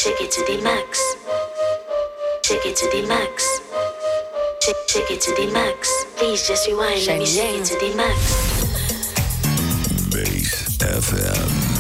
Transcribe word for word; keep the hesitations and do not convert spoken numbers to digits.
Take it to the max. Take it to the max. Take, take it to the max. Please just rewind. Let me take it to the max. Bass F M.